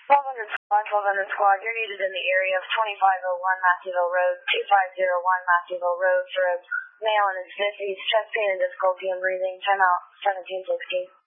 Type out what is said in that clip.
1200 squad, 1200 squad, you're needed in the area of 2501 Matthewville Road, 2501 Matthewville Road for a male in his 50s, chest pain and difficulty in breathing, timeout 1716.